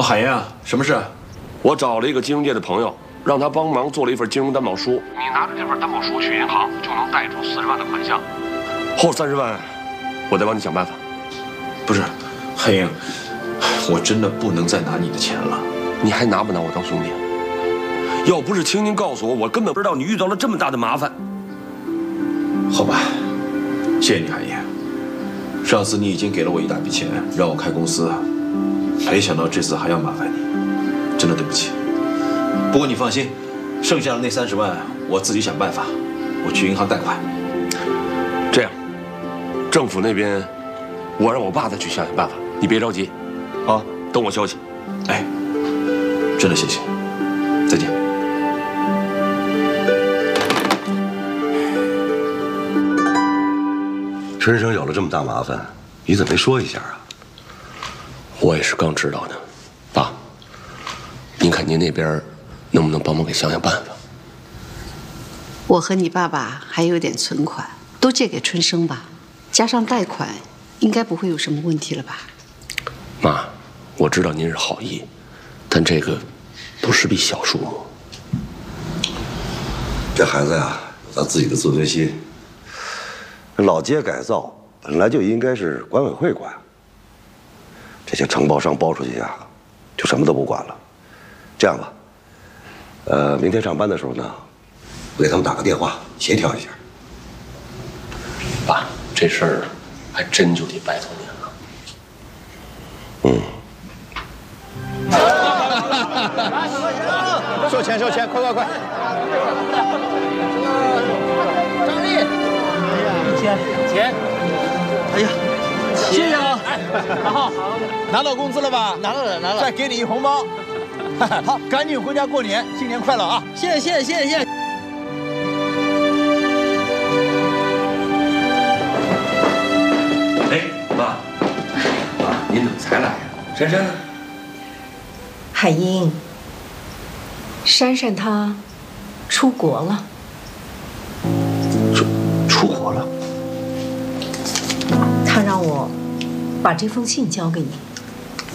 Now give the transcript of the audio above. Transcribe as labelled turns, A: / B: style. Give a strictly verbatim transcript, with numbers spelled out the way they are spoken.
A: 海燕啊，什么事？
B: 我找了一个金融界的朋友，让他帮忙做了一份金融担保书。你拿着这份担保书去银行，就能贷出四十万的款项。后三十万，我再帮你想办法。
A: 不是，海燕，我真的不能再拿你的钱了。
B: 你还拿不拿我当兄弟？要不是青青告诉我，我根本不知道你遇到了这么大的麻烦。
A: 好吧，谢谢你，海燕。上次你已经给了我一大笔钱，让我开公司，没想到这次还要麻烦你，真的对不起。不过你放心，剩下的那三十万我自己想办法，我去银行贷款。
B: 这样，政府那边我让我爸再去想想办法，你别着急，啊，等我消息。
A: 哎，真的谢谢，再见。
C: 春生有了这么大麻烦，你怎么没说一下啊？
B: 我也是刚知道的，爸，您看您那边能不能帮忙给想想办法？
D: 我和你爸爸还有点存款，都借给春生吧，加上贷款，应该不会有什么问题了吧？
B: 妈，我知道您是好意，但这个都是笔小数目。
C: 这孩子呀，有他自己的自尊心。老街改造本来就应该是管委会管，这些承包商包出去呀，就什么都不管了。这样吧，呃，明天上班的时候呢，我给他们打个电话协调一下。
B: 爸，这事儿还真就得拜托您了。
A: 嗯。收钱收钱，快快快！
E: 张力，钱钱，
F: 哎呀，
E: 谢谢啊！哎，好，
F: 拿到工资了吧？
E: 拿到了，拿到了，
F: 再给你一红包。好，赶紧回家过年，新年快乐啊！
E: 谢谢谢谢谢谢谢谢。
B: 哎，妈，妈，您怎么才来呀？珊珊呢？
G: 海英，珊珊她出国了。
B: 出出国了？
G: 她让我把这封信交给你。